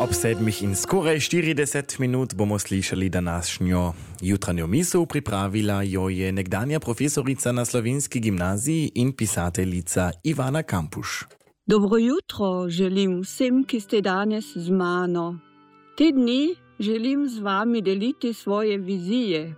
Ob 7 in skoraj 40 minut bomo slišali današnjo jutranjo misel. Pripravila jo je nekdanja profesorica na Slovenski gimnaziji in pisateljica Ivana Kampuš. Dobro jutro želim vsem, ki ste danes z mano. Te dni želim z vami deliti svoje vizije.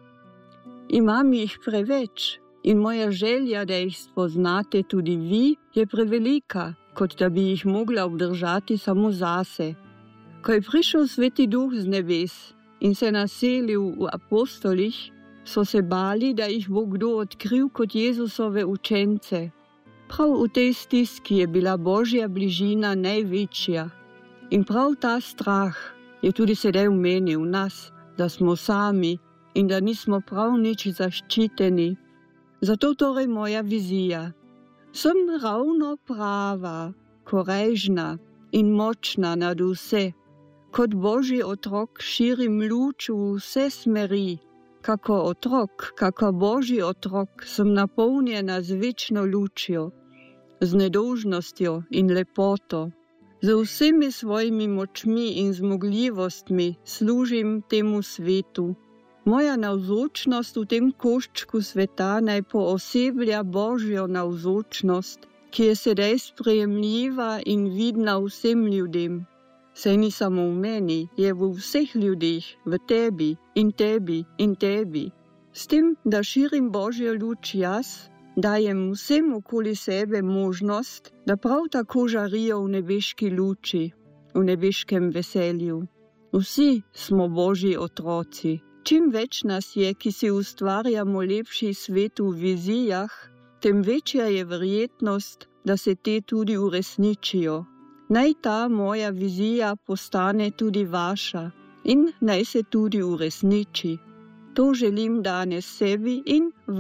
Imam jih preveč in moja želja, da jih spoznate tudi vi, je prevelika, kot da bi jih mogla obdržati samo zase. Ko je prišel Sveti Duh z nebes in se naselil v apostolih, so se bali, da jih bo kdo odkril kot Jezusove učence. Prav v tej stiski je bila Božja bližina največja. In prav ta strah je tudi sedaj v meni, v nas, da smo sami in da nismo prav nič zaščiteni. Zato torej moja vizija. Sem ravno prava, korejžna in močna nad vse. Kot Božji otrok širim luč v vse smeri. Kako otrok, kako Božji otrok sem napolnjena z večno lučjo, z nedolžnostjo in lepoto. Z vsemi svojimi močmi in zmogljivostmi služim temu svetu. Moja navzočnost v tem koščku sveta naj pooseblja Božjo navzočnost, ki je sedaj sprejemljiva in vidna vsem ljudem. Saj ni samo v meni, je v vseh ljudeh, v tebi in tebi in tebi. S tem, da širim Božjo luč jaz, dajem vsem okoli sebe možnost, da prav tako žarijo v nebeški luči, v nebeškem veselju. Vsi smo Božji otroci. Čim več nas je, ki si ustvarjamo lepši svet v vizijah, tem večja je verjetnost, da se te tudi uresničijo. Naj ta moja vizija postane tudi vaša in naj se tudi uresniči. To želim danes sebi in